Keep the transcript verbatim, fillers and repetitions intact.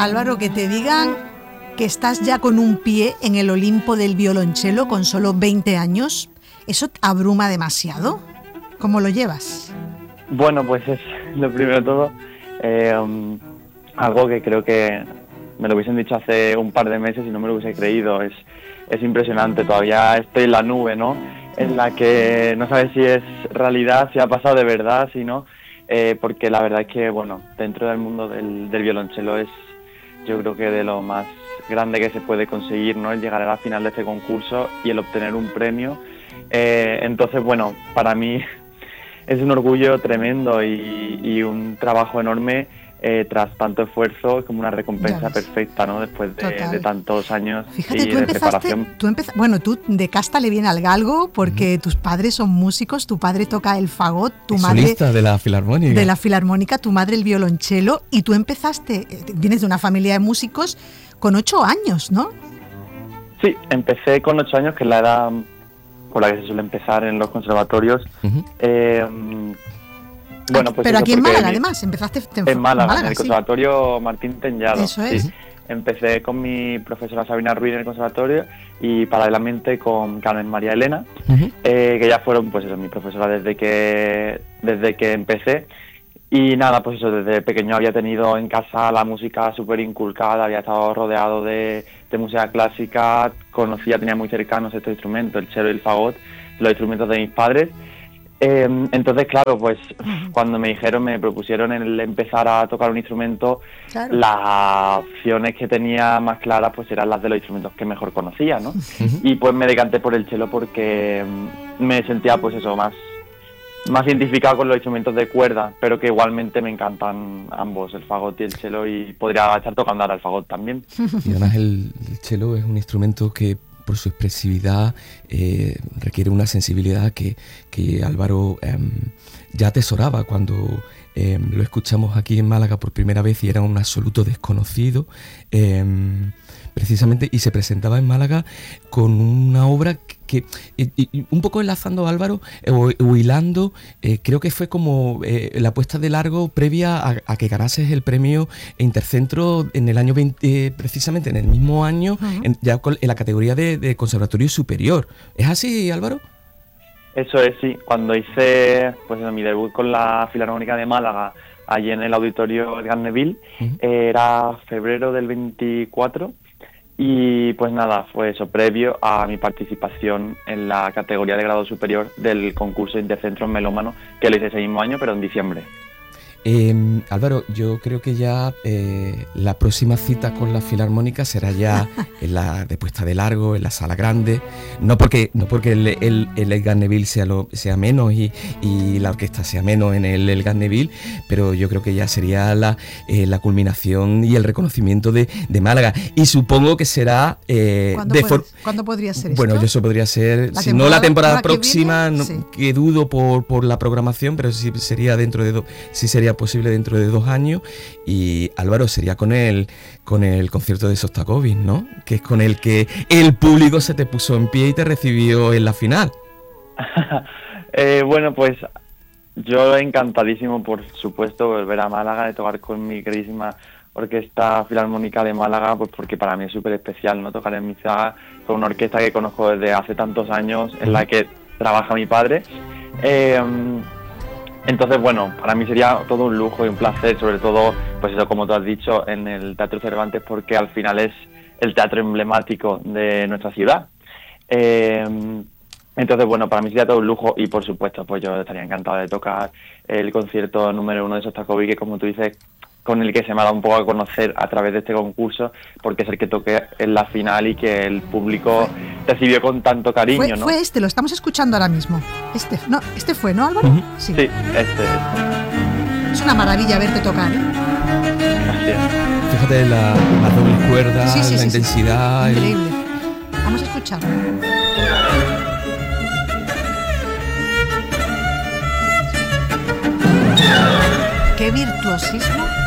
Álvaro, que te digan que estás ya con un pie en el Olimpo del violonchelo con solo veinte años, ¿eso te abruma demasiado? ¿Cómo lo llevas? Bueno, pues es lo primero de todo, eh, um, algo que creo que me lo hubiesen dicho hace un par de meses y no me lo hubiese creído. Es, es impresionante, todavía estoy en la nube, ¿no? En la que no sabes si es realidad, si ha pasado de verdad, si no, eh, porque la verdad es que, bueno, dentro del mundo del, del violonchelo es, yo creo que de lo más grande que se puede conseguir, ¿no? El llegar a la final de este concurso y el obtener un premio. Eh, entonces, bueno, para mí es un orgullo tremendo y, y un trabajo enorme eh, tras tanto esfuerzo, como una recompensa perfecta, ¿no? Después de, de tantos años. Fíjate, y tú de empezaste, preparación. tú empeza, bueno, tú de casta le viene al galgo porque uh-huh. tus padres son músicos, tu padre toca el fagot, tu es madre solista de la filarmónica. De la filarmónica, tu madre el violonchelo, y tú empezaste, vienes de una familia de músicos con ocho años, ¿no? Sí, empecé con ocho años, que es la edad por la que se suele empezar en los conservatorios. Uh-huh. Eh, Bueno, pues pero eso, aquí en Málaga, mi, además, empezaste en, en Málaga, Málaga, en el sí. Conservatorio Martín Tellado. Eso es. Sí. Empecé con mi profesora Sabina Ruiz en el conservatorio y paralelamente con Carmen María Elena, uh-huh. eh, que ya fueron, pues eso, mi profesora desde que desde que empecé. Y nada, pues eso, desde pequeño había tenido en casa la música súper inculcada, había estado rodeado de, de música clásica, conocía, tenía muy cercanos estos instrumentos, el cello y el fagot, los instrumentos de mis padres. Eh, entonces, claro, pues cuando me dijeron, me propusieron el empezar a tocar un instrumento, claro. Las opciones que tenía más claras pues eran las de los instrumentos que mejor conocía, ¿no? Uh-huh. Y pues me decanté por el cello porque me sentía pues eso, más, más identificado con los instrumentos de cuerda, pero que igualmente me encantan ambos, el fagot y el cello, y podría estar tocando ahora el fagot también. Y además el, el cello es un instrumento que por su expresividad eh, requiere una sensibilidad que, que Álvaro eh, ya atesoraba cuando eh, lo escuchamos aquí en Málaga por primera vez y era un absoluto desconocido, eh, precisamente, y se presentaba en Málaga con una obra que, y, y, un poco enlazando a Álvaro eh, o, o hilando, eh, creo que fue como eh, la puesta de largo previa a, a que ganases el premio Intercentro en el año veinte, eh, precisamente en el mismo año, uh-huh. en, ya con, en la categoría de, de Conservatorio Superior. ¿Es así, Álvaro? Eso es, sí. Cuando hice pues mi debut con la Filarmónica de Málaga, allí en el auditorio Edgar Neville, uh-huh. eh, era febrero del veinticuatro. Y pues nada, fue eso, previo a mi participación en la categoría de grado superior del concurso Intercentros Melómano, que lo hice ese mismo año, pero en diciembre. Eh, Álvaro, yo creo que ya eh, la próxima cita con la Filarmónica será ya en la de puesta de largo, en la sala grande, no porque no porque el, el, el Edgar Neville sea, lo, sea menos y, y la orquesta sea menos en el Edgar Neville, pero yo creo que ya sería la, eh, la culminación y el reconocimiento de, de Málaga, y supongo que será... Eh, ¿Cuándo, de puede, for- ¿Cuándo podría ser esto? Bueno, eso podría ser, ¿La si no la temporada que próxima, viene? No, Sí. que dudo por, por la programación, pero sí sería dentro de dos, sí sería posible dentro de dos años. Y Álvaro, sería con el con el concierto de Sostakovich, ¿no? Que es con el que el público se te puso en pie y te recibió en la final. eh, bueno, pues yo encantadísimo, por supuesto, volver a Málaga, de tocar con mi queridísima Orquesta Filarmónica de Málaga, pues porque para mí es súper especial, ¿no? Tocar en mi ciudad con una orquesta que conozco desde hace tantos años, en la que trabaja mi padre. Eh, Entonces, bueno, para mí sería todo un lujo y un placer, sobre todo, pues eso, como tú has dicho, en el Teatro Cervantes, porque al final es el teatro emblemático de nuestra ciudad. Eh, entonces, bueno, para mí sería todo un lujo y, por supuesto, pues yo estaría encantado de tocar el concierto número uno de Sostakovich, que, como tú dices, con el que se me ha dado un poco a conocer a través de este concurso, porque es el que toqué en la final y que el público recibió con tanto cariño, fue, ¿no? Fue este, lo estamos escuchando ahora mismo. Este, no, este fue, ¿no, Álvaro? Uh-huh. Sí. Sí, este, este. Es una maravilla verte tocar, ¿eh? Así es. Fíjate la, la doble cuerda, sí, sí, la sí, intensidad. Sí. Increíble. El... Vamos a escucharlo. Qué virtuosismo.